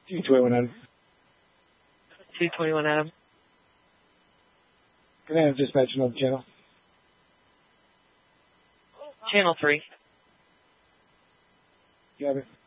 221 Adam. 221 Adam. Can I have dispatch another channel? Channel 3. Got it.